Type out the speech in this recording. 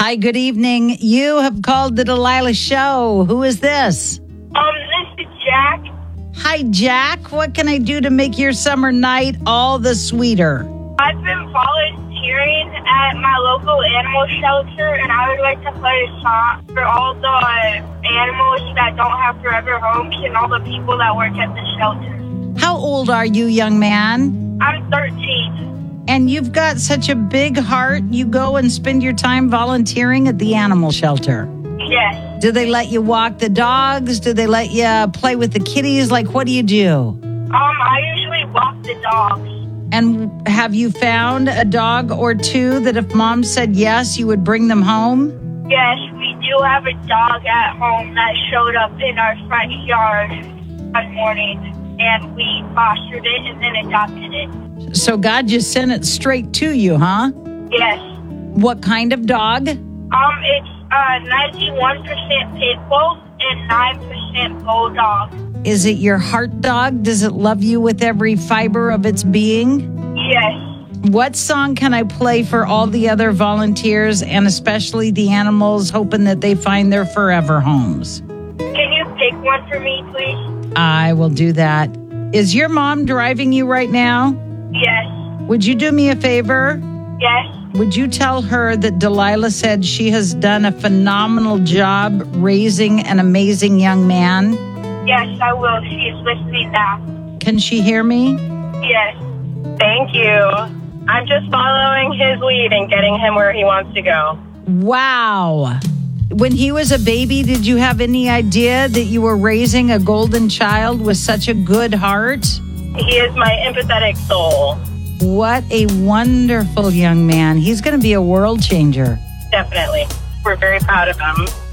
Hi, good evening. You have called the Delilah Show. Who is this? This is Jack. Hi, Jack. What can I do to make your summer night all the sweeter? I've been volunteering at my local animal shelter, and I would like to play a song for all the animals that don't have forever homes and all the people that work at the shelter. How old are you, young man? I'm 13. And you've got such a big heart. You go and spend your time volunteering at the animal shelter. Yes. Do they let you walk the dogs? Do they let you play with the kitties? Like, what do you do? I usually walk the dogs. And have you found a dog or two that if mom said yes, you would bring them home? Yes, we do have a dog at home that showed up in our front yard one morning, and we fostered it and then adopted it. So God just sent it straight to you, huh? Yes. What kind of dog? It's 91% pit bull and 9% bulldog. Is it your heart dog? Does it love you with every fiber of its being? Yes. What song can I play for all the other volunteers and especially the animals, hoping that they find their forever homes? Can you pick one for me, please? I will do that. Is your mom driving you right now? Yes. Would you do me a favor? Yes. Would you tell her that Delilah said she has done a phenomenal job raising an amazing young man? Yes, I will. She is listening now. Can she hear me? Yes. Thank you. I'm just following his lead and getting him where he wants to go. Wow. When he was a baby, did you have any idea that you were raising a golden child with such a good heart? He is my empathetic soul. What a wonderful young man. He's going to be a world changer. Definitely. We're very proud of him.